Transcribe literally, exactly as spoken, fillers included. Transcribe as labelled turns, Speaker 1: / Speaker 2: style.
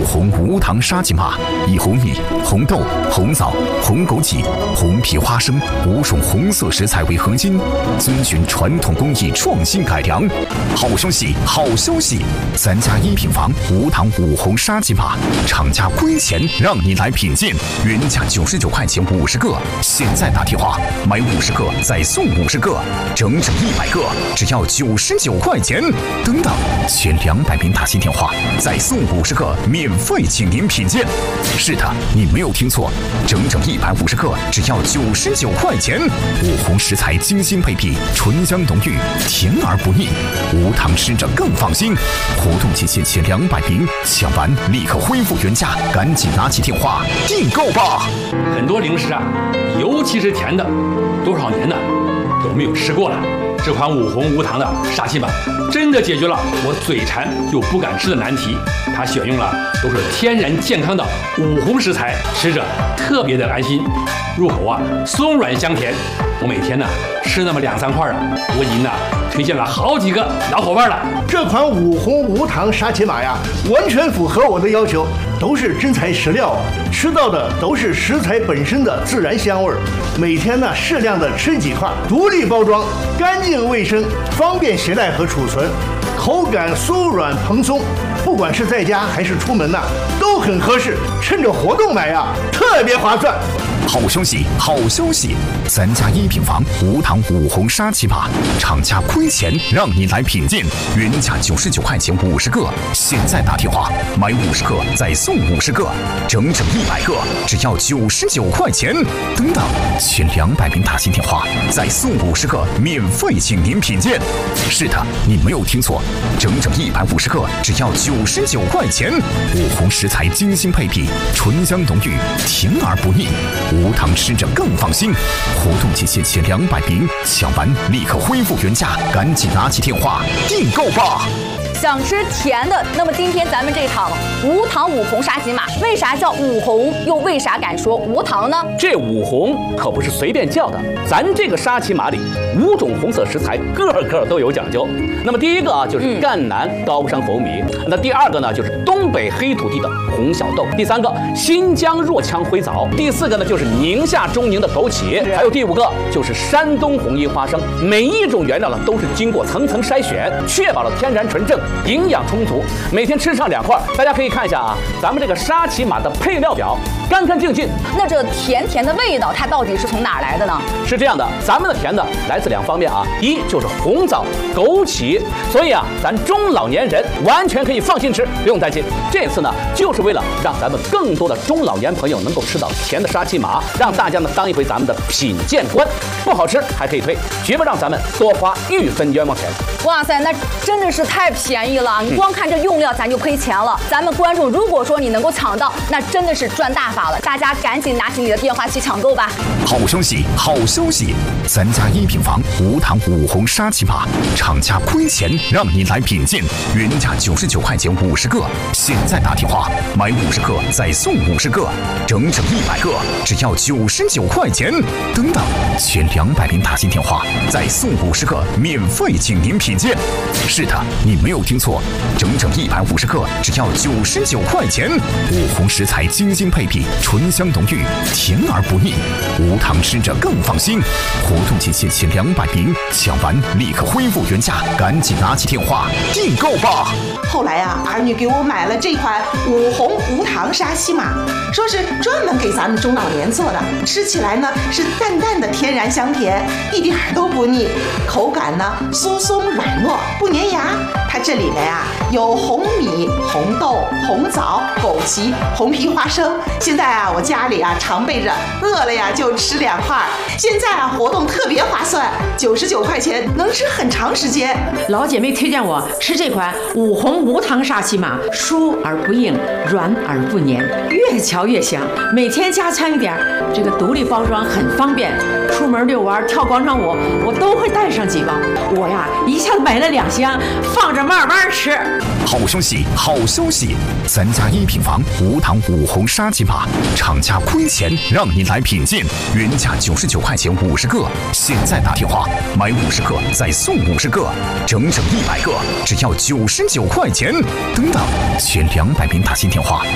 Speaker 1: 红无糖沙琪玛，以红米、红豆、红枣、红枸杞、红皮花生五种红色食材为核心，遵循传统工艺创新改良。好消息，好消息！咱家一品房无糖五红沙琪玛，厂家亏钱让你来品鉴，原价九十九块钱五十个，现在打电话买五十个再送五十个，整整一百个，只要九十九块钱。等等，前两百名打进电话再送五十个，免费请您品鉴。是的，你没有听错，整整一百五十个，只要九十九块钱。五红食材精心配比，醇香浓郁，甜而不腻，无糖吃着更放心。活动期限前两百名，抢完立刻恢复原价，赶紧拿起电话订购吧。
Speaker 2: 很多零食啊，尤其是甜的，多少年呢都没有吃过了。这款五红无糖的沙琪玛真的解决了我嘴馋又不敢吃的难题。它选用了都是天然健康的五红食材，吃着特别的安心，入口啊松软香甜。我每天呢吃那么两三块啊，我已经呢推荐了好几个老伙伴了。
Speaker 3: 这款五红无糖沙琪玛呀，完全符合我的要求，都是真材实料，吃到的都是食材本身的自然香味儿。每天呢适量的吃几块，独立包装，干净卫生，方便携带和储存，口感酥软蓬松，不管是在家还是出门呐、啊，都很合适。趁着活动买呀，特别划算。
Speaker 1: 好消息，好消息！咱家一品房无糖五红沙琪玛，厂家亏钱让你来品鉴，原价九十九块钱五十个，现在打电话买五十个再送五十个，整整一百个，只要九十九块钱。等等，前两百名打进电话再送五十个，免费请您品鉴。是的，你没有听错，整整一百五十个，只要九十九块钱。五红食材精心配比，醇香浓郁，甜而不腻。无糖吃着更放心。活动期限前两百名，抢完立刻恢复原价，赶紧拿起电话订购吧。
Speaker 4: 想吃甜的，那么今天咱们这场无糖五红沙琪玛，为啥叫五红，又为啥敢说无糖呢？
Speaker 5: 这五红可不是随便叫的，咱这个沙琪玛里五种红色食材个个都有讲究。那么第一个啊就是赣南高山红米，嗯、那第二个呢就是东北黑土地的红小豆，第三个新疆若羌灰枣，第四个呢就是宁夏中宁的枸杞，还有第五个就是山东红衣花生。每一种原料呢都是经过层层筛选，确保了天然纯正，营养充足，每天吃上两块。大家可以看一下啊，咱们这个沙琪玛的配料表，干干净净。
Speaker 4: 那这甜甜的味道，它到底是从哪儿来的呢？
Speaker 5: 是这样的，咱们的甜的来自两方面啊，一就是红枣、枸杞，所以啊，咱中老年人完全可以放心吃，不用担心。这次呢，就是为了让咱们更多的中老年朋友能够吃到甜的沙琪玛，让大家呢当一回咱们的品鉴官。不好吃还可以退，绝不让咱们多花一分冤枉钱。
Speaker 4: 哇塞，那真的是太便宜了！你光看这用料，咱就亏钱了。咱们观众，如果说你能够抢到，那真的是赚大发了。大家赶紧拿起你的电话去抢购吧！
Speaker 1: 好消息，好消息！咱家一品房无糖五红沙琪玛，厂家亏钱让你来品鉴，原价九十九块钱五十个，现在打电话买五十个再送五十个，整整一百个，只要九十九块钱。等等，前两百名打进电话再送五十个，免费请您品鉴。是的，你没有听错，整整一百五十个，只要九十九块钱。五红食材精心配比，醇香浓郁，甜而不腻，无糖吃着更放心。活动期限前两百名，抢完立刻恢复原价，赶紧拿起电话订购吧。
Speaker 6: 后来啊，儿女给我买了这款五红无糖沙琪玛，说是专门给咱们中老年做的，吃起来呢是淡淡的天然香甜，一点都不腻，口感呢酥松软糯，不粘牙。它这里面呀、啊、有红米、红豆、红枣、枸杞、红皮花生。现在啊，我家里啊常备着，饿了呀就吃两块。现在啊活动特别划算，九十九块钱能吃很长时间。
Speaker 7: 老姐妹推荐我吃这款五红无糖沙琪玛，酥而不硬，软而不粘，越嚼越香。每天加餐一点，这个独立包装很方便。出门遛弯、跳广场舞，我都会带上几包。我呀一下子买了两箱，放着慢慢吃。
Speaker 1: 好消息，好消息！咱家一品房无糖五红沙琪玛，厂家亏钱让你来品鉴，原价九十九块钱五十个，现在打电话买五十个再送五十个，整整一百个，只要九十九块钱。等等，前两百名打进电话